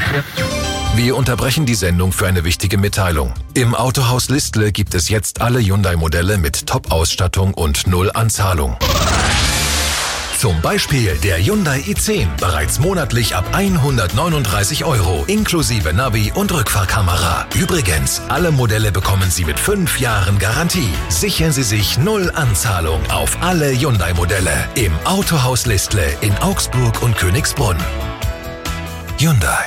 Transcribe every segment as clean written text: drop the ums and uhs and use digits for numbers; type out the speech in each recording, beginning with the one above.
Wir unterbrechen die Sendung für eine wichtige Mitteilung. Im Autohaus Listle gibt es jetzt alle Hyundai-Modelle mit Top-Ausstattung und 0 Anzahlung. Zum Beispiel der Hyundai i10, bereits monatlich ab 139 €, inklusive Navi und Rückfahrkamera. Übrigens, alle Modelle bekommen Sie mit 5 Jahren Garantie. Sichern Sie sich 0 Anzahlung auf alle Hyundai-Modelle im Autohaus Listle in Augsburg und Königsbrunn. Hyundai.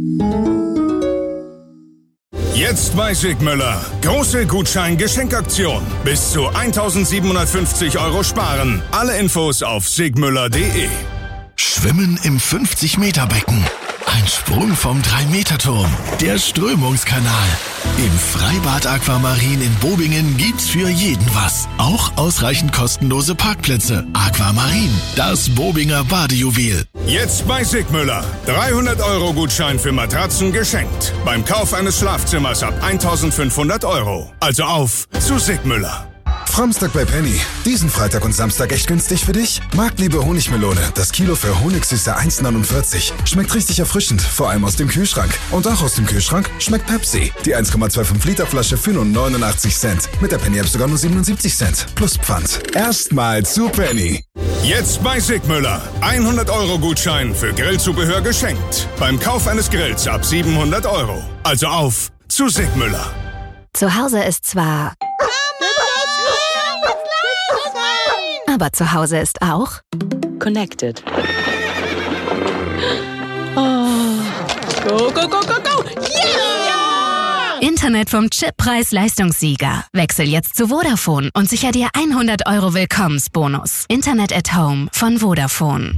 Jetzt bei Sigmüller. Große Gutschein-Geschenkaktion. Bis zu 1.750 € sparen. Alle Infos auf sigmüller.de. Schwimmen im 50-Meter-Becken. Ein Sprung vom 3-Meter-Turm. Der Strömungskanal. Im Freibad Aquamarin in Bobingen gibt's für jeden was. Auch ausreichend kostenlose Parkplätze. Aquamarin, das Bobinger Badejuwel. Jetzt bei Sigmüller. 300 € Gutschein für Matratzen geschenkt. Beim Kauf eines Schlafzimmers ab 1.500 €. Also auf zu Sigmüller. Framstag bei Penny. Diesen Freitag und Samstag echt günstig für dich? Marktliebe Honigmelone. Das Kilo für Honigsüße 1,49. Schmeckt richtig erfrischend, vor allem aus dem Kühlschrank. Und auch aus dem Kühlschrank schmeckt Pepsi. Die 1,25 Liter Flasche für nur 89 Cent. Mit der Penny-App sogar nur 77 Cent. Plus Pfand. Erstmal zu Penny. Jetzt bei Sigmüller. 100 € Gutschein für Grillzubehör geschenkt. Beim Kauf eines Grills ab 700 €. Also auf zu Sigmüller. Zu Hause ist zwar... Aber zu Hause ist auch Connected. Oh. Go, go, go, go, go! Yeah! Internet vom Chip-Preis-Leistungssieger. Wechsel jetzt zu Vodafone und sicher dir 100 € Willkommensbonus. Internet at Home von Vodafone.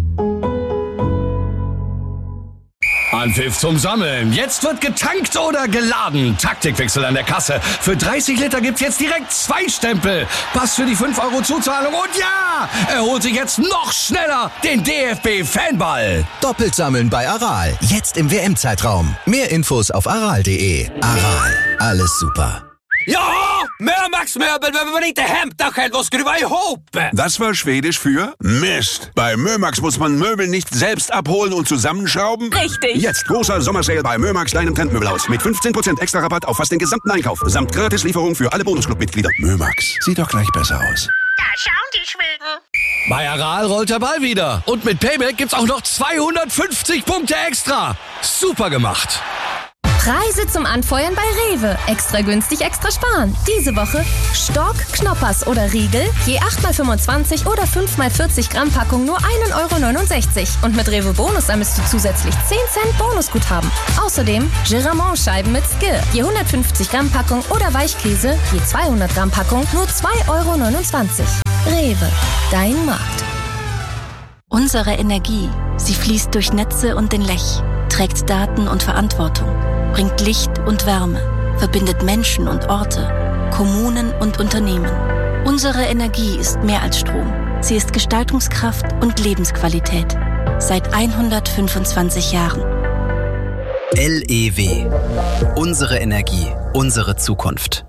Anpfiff zum Sammeln. Jetzt wird getankt oder geladen. Taktikwechsel an der Kasse. Für 30 Liter gibt's jetzt direkt 2 Stempel. Pass für die 5 € Zuzahlung und ja! Er holt sich jetzt noch schneller den DFB-Fanball. Doppelt sammeln bei Aral. Jetzt im WM-Zeitraum. Mehr Infos auf aral.de. Aral. Alles super. Ja, Mömax-Möbel, wenn man inte hämta själv och skruva ihop. Das war Schwedisch für Mist. Bei Mömax muss man Möbel nicht selbst abholen und zusammenschrauben. Richtig. Jetzt großer Sommersale bei Mömax, deinem Trendmöbelhaus. Mit 15% extra Rabatt auf fast den gesamten Einkauf. Samt Gratislieferung für alle Bonusclub-Mitglieder. Mömax, sieht doch gleich besser aus. Da schauen die Schweden. Bei Aral rollt der Ball wieder. Und mit Payback gibt's auch noch 250 Punkte extra. Super gemacht. Preise zum Anfeuern bei Rewe. Extra günstig, extra sparen. Diese Woche Stork, Knoppers oder Riegel, je 8x25 oder 5x40 Gramm Packung nur 1,69 €. Und mit Rewe Bonus sammelst du zusätzlich 10 Cent Bonusguthaben. Außerdem Giramont-Scheiben mit Skill, je 150 Gramm Packung oder Weichkäse, je 200 Gramm Packung nur 2,29 €. Rewe, dein Markt. Unsere Energie, sie fließt durch Netze und den Lech, trägt Daten und Verantwortung, bringt Licht und Wärme, verbindet Menschen und Orte, Kommunen und Unternehmen. Unsere Energie ist mehr als Strom. Sie ist Gestaltungskraft und Lebensqualität. Seit 125 Jahren. LEW. Unsere Energie, unsere Zukunft.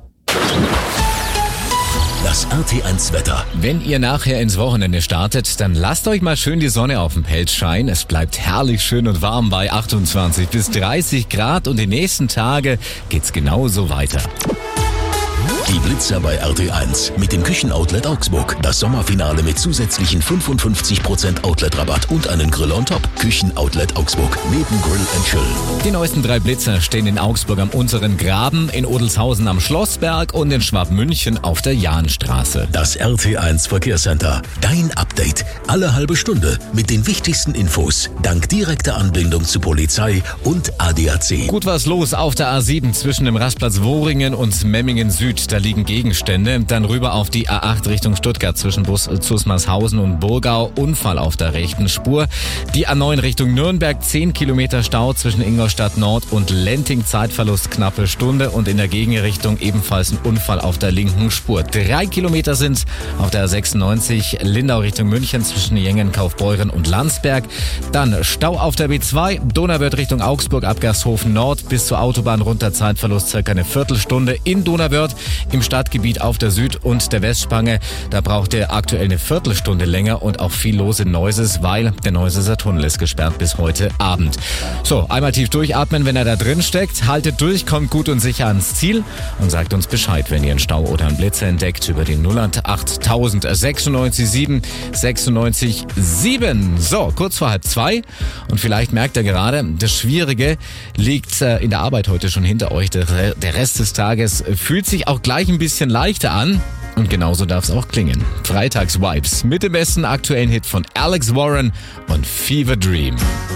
Das RT1-Wetter. Wenn ihr nachher ins Wochenende startet, dann lasst euch mal schön die Sonne auf dem Pelz scheinen. Es bleibt herrlich schön und warm bei 28 bis 30 Grad und die nächsten Tage geht's genauso weiter. Die Blitzer bei RT1 mit dem Küchenoutlet Augsburg. Das Sommerfinale mit zusätzlichen 55% Outlet-Rabatt und einen Grill on top. Küchenoutlet Augsburg neben Grill & Chill. Die neuesten 3 Blitzer stehen in Augsburg am unteren Graben, in Odelshausen am Schlossberg und in Schwabmünchen auf der Jahnstraße. Das RT1 Verkehrscenter. Dein Update. Alle halbe Stunde mit den wichtigsten Infos. Dank direkter Anbindung zu Polizei und ADAC. Gut was los auf der A7 zwischen dem Rastplatz Wohringen und Memmingen Süd. Da liegen Gegenstände. Dann rüber auf die A8 Richtung Stuttgart zwischen Zusmarshausen und Burgau. Unfall auf der rechten Spur. Die A9 Richtung Nürnberg. 10 Kilometer Stau zwischen Ingolstadt Nord und Lenting. Zeitverlust knappe Stunde. Und in der Gegenrichtung ebenfalls ein Unfall auf der linken Spur. 3 Kilometer sind's auf der A96 Lindau Richtung München zwischen Jengen, Kaufbeuren und Landsberg. Dann Stau auf der B2 Donauwörth Richtung Augsburg ab Gershofen Nord bis zur Autobahn runter. Zeitverlust circa eine Viertelstunde. In Donauwörth Im Stadtgebiet auf der Süd- und der Westspange, da braucht ihr aktuell eine Viertelstunde länger und auch viel los in Neuses, weil der Neusesser Tunnel ist gesperrt bis heute Abend. So, einmal tief durchatmen, wenn er da drin steckt. Haltet durch, kommt gut und sicher ans Ziel und sagt uns Bescheid, wenn ihr einen Stau oder einen Blitzer entdeckt über den 08000 96 7 96 7. So, kurz vor 1:30 und vielleicht merkt ihr gerade, das Schwierige liegt in der Arbeit heute schon hinter euch. Der Rest des Tages fühlt sich auch gleich ein bisschen leichter an. Und genauso darf es auch klingen. Freitags-Vibes mit dem besten aktuellen Hit von Alex Warren und Fever Dream.